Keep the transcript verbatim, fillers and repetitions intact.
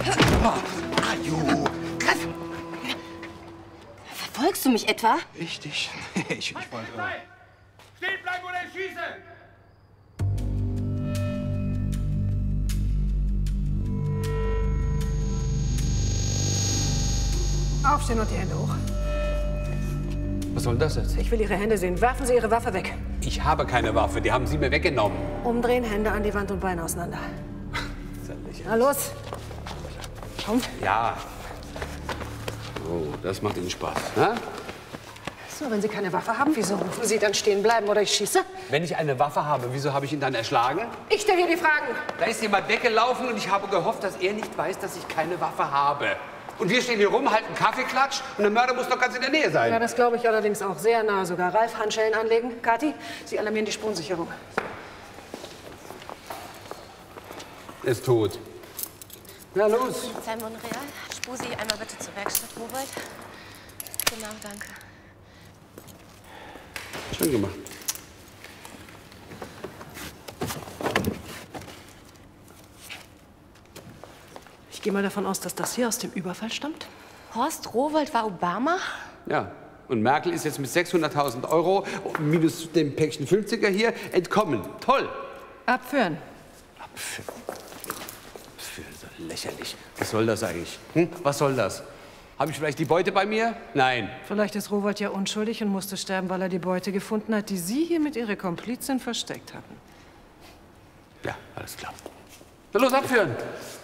Oh, Aju! Verfolgst du mich etwa? Ich dich? ich, ich wollte... Stehen bleiben oder ich schieße! Aufstehen und die Hände hoch. Was soll das jetzt? Ich will Ihre Hände sehen. Werfen Sie Ihre Waffe weg. Ich habe keine Waffe, die haben Sie mir weggenommen. Umdrehen, Hände an die Wand und Beine auseinander. Na los. Komm. Ja. Oh, das macht Ihnen Spaß, ne? So, wenn Sie keine Waffe haben, wieso rufen Sie dann stehen bleiben oder ich schieße? Wenn ich eine Waffe habe, wieso habe ich ihn dann erschlagen? Ich stelle hier die Fragen. Da ist jemand weggelaufen und ich habe gehofft, dass er nicht weiß, dass ich keine Waffe habe. Und wir stehen hier rum, halten Kaffeeklatsch und der Mörder muss doch ganz in der Nähe sein. Ja, das glaube ich allerdings auch. Sehr nah sogar. Ralf, Handschellen anlegen. Kathi, Sie alarmieren die Spurensicherung. Er ist tot. Na los. Polizei Monreal. Spusi, einmal bitte zur Werkstatt, Rowold. Genau, danke. Schön gemacht. Ich gehe mal davon aus, dass das hier aus dem Überfall stammt. Horst Rowold war Obama? Ja. Und Merkel ist jetzt mit sechshunderttausend Euro minus dem Päckchen fünfziger hier entkommen. Toll. Abführen. Abführen. Abführen, so lächerlich. Was soll das eigentlich? Hm? Was soll das? Habe ich vielleicht die Beute bei mir? Nein. Vielleicht ist Rowold ja unschuldig und musste sterben, weil er die Beute gefunden hat, die Sie hier mit Ihrer Komplizin versteckt hatten. Ja, alles klar. Na los, abführen.